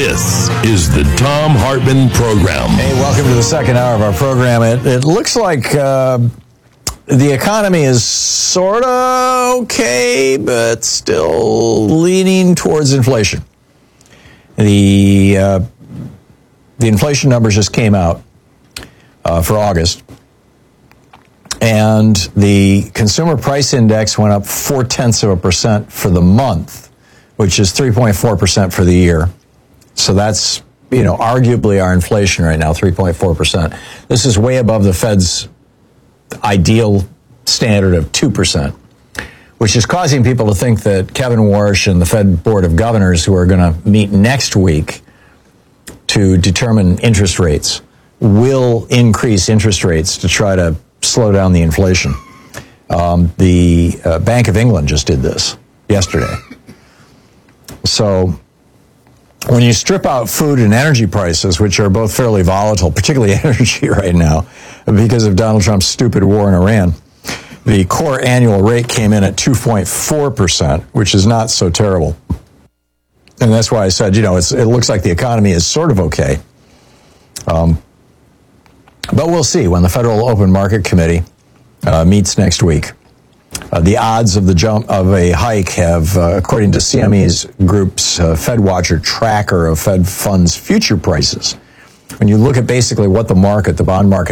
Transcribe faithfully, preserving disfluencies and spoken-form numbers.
This is the Thom Hartmann Program. Hey, welcome to the second hour of our program. It, it looks like uh, the economy is sort of okay, but still leaning towards inflation. The uh, the inflation numbers just came out uh, for August, and the consumer price index went up four tenths of a percent for the month, which is three point four percent for the year. So that's, you know, arguably our inflation right now, three point four percent. This is way above the Fed's ideal standard of two percent, which is causing people to think that Kevin Warsh and the Fed Board of Governors, who are going to meet next week to determine interest rates, will increase interest rates to try to slow down the inflation. Um, the uh, Bank of England just did this yesterday. So when you strip out food and energy prices, which are both fairly volatile, particularly energy right now, because of Donald Trump's stupid war in Iran, the core annual rate came in at two point four percent, which is not so terrible. And that's why I said, you know, it's, it looks like the economy is sort of okay. Um, but we'll see when the Federal Open Market Committee uh, meets next week. Uh, the odds of the jump of a hike have, uh, according to C M E's group's uh, FedWatcher tracker of Fed funds future prices, when you look at basically what the market, the bond market,